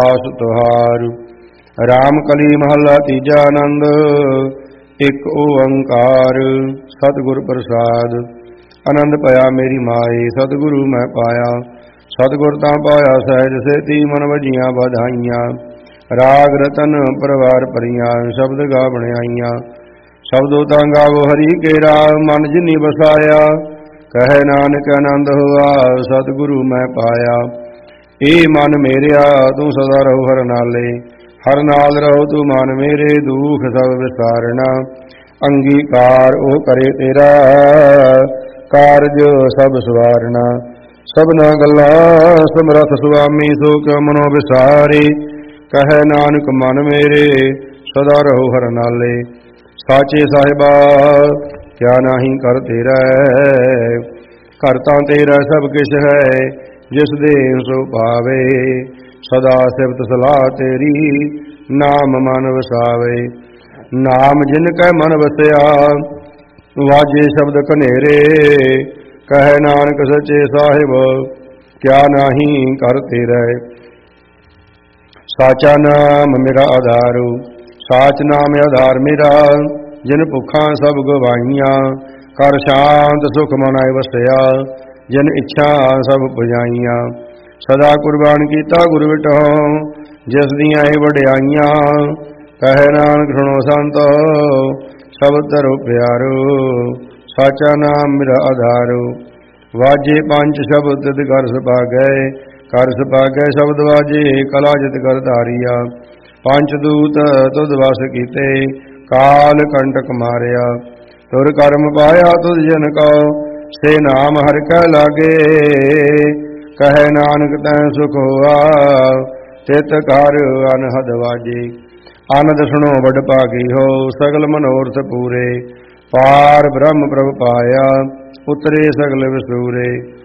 ਆਸ ਤੁਹਾਰ। ਰਾਮ ਕਲੀ ਮਹੱਲਾ ਤੀਜਾ। ਆਨੰਦ ਇੱਕ ਓੰਕਾਰ। ਸਤਿਗੁਰ ਪ੍ਰਸਾਦ। ਆਨੰਦ ਭਇਆ ਮੇਰੀ ਮਾਏ, ਸਤਿਗੁਰੂ ਮੈਂ ਪਾਇਆ। ਸਤਿਗੁਰ ਤਾਂ ਪਾਇਆ ਸਹਿਜ ਸੇਤੀ, ਮਨ ਵਜੀਆਂ ਵਧਾਈਆਂ। ਰਾਗ ਰਤਨ ਪਰਵਾਰ ਭਰੀਆਂ, ਸ਼ਬਦ ਗਾ ਬਣਾਈਆਂ। ਸ਼ਬਦੋ ਤਾਂ ਗਾਵੋ ਹਰੀ ਕੇਰਾ, ਮਨ ਜਿਨੀ ਵਸਾਇਆ। ਕਹੈ ਨਾਨਕ ਆਨੰਦ ਹੋਆ, ਸਤਿਗੁਰੂ ਮੈਂ ਪਾਇਆ। ਏ ਮਨ ਮੇਰਿਆ ਤੂੰ ਸਦਾ ਰਹੋ ਹਰ ਨਾਲੇ, ਹਰ ਨਾਲ ਰਹੋ ਤੂੰ ਮਨ ਮੇਰੇ। ਦੁਖ ਸਭ ਵਿਸਾਰਣਾ, ਅੰਗੀਕਾਰ ਉਹ ਕਰੇ ਤੇਰਾ। ਕਾਰਜ ਸਭ ਸਵਾਰਣਾ, ਸਭਨਾ ਗੱਲਾਂ ਸਮਰਥ ਸੁਆਮੀ। ਸੋ ਕਿਉ ਮਨੋ ਵਿਸਾਰੇ, ਕਹੈ ਨਾਨਕ ਮਨ ਮੇਰੇ। ਸਦਾ ਰਹੋ ਹਰ ਨਾਲੇ, ਸਾਚੇ ਸਾਹਿਬਾ ਕਿਆ ਨਾਹੀ ਕਰ ਤੇਰਾ। ਘਰ ਤਾਂ ਤੇਰਾ ਸਭ ਕਿਛ ਹੈ, ਜਿਸ ਦੇ ਸੋ ਪਾਵੇ। ਸਦਾ ਸਿਫਤ ਸਲਾਹ ਤੇਰੀ, ਨਾਮ ਮਨ ਵਸਾਵੇ। ਨਾਮ ਜਿਨ ਕੈ ਮਨ ਵਸਿਆ, ਵਾਜੇ ਸ਼ਬਦ ਕਨੇਰੇ। ਕਹੈ ਨਾਨਕ ਸੱਚੇ ਸਾਹਿਬ ਕਿਆ ਨਾਹੀ ਕਰ ਤੇਰਾ। ਸਾਚਾ ਨਾਮ ਮੇਰਾ ਆਧਾਰੂ, ਸਾਚ ਨਾਮ ਆਧਾਰ ਮੇਰਾ। ਜਿਨ ਭੁੱਖਾਂ ਸਭ ਗਵਾਈਆਂ, ਕਰ ਸ਼ਾਂਤ ਸੁਖ ਮਨਾਇ ਵਸਿਆ। ਜਿਨ ਇੱਛਾ ਸਭ ਪੁਜਾਈਆਂ, ਸਦਾ ਕੁਰਬਾਨ ਕੀਤਾ ਗੁਰ ਵਿਟਹੁ। ਜਿਸ ਦੀਆਂ ਇਹ ਵਡਿਆਈਆਂ, ਕਹੈ ਨਾਨਕ ਸੁਣੋ ਸੰਤੋ, ਸਬਦ ਧਰੋ ਪਿਆਰੋ। ਸਾਚਾ ਨਾਮ ਮੇਰਾ ਆਧਾਰੋ, ਵਾਜੇ ਪੰਜ ਸ਼ਬਦ ਤਿਤ ਘਰ ਸੁਭਾਗੈ। ਘਰ ਸੁਭਾਗੈ ਸ਼ਬਦ ਵਾਜੇ, ਕਲਾ ਜਿਤ ਕਰ ਧਾਰੀਆ। ਪੰਜ ਦੂਤ ਤੁਧ ਵਸ ਕੀਤੇ, ਕਾਲ ਕੰਟਕ ਮਾਰਿਆ। ਤੁਰ ਕਰਮ ਪਾਇਆ ਤੁਧ ਜਨ ਕਉ, ਸੇ ਨਾਮ ਹਰਿ ਕੈ ਲਾਗੇ। ਕਹੈ ਨਾਨਕ ਤੈ ਸੁਖ ਹੋਆ, ਤਿਤ ਘਰ ਅਨਹਦ ਵਾਜੇ। ਆਨੰਦ ਸੁਣੋ ਵਡ ਭਾਗੀ ਹੋ, ਸਗਲ ਮਨੋਰਥ ਪੂਰੇ। ਪਾਰ ਬ੍ਰਹਮ ਪ੍ਰਭ ਪਾਇਆ, ਉਤਰੇ ਸਗਲ ਵਿਸੂਰੇ।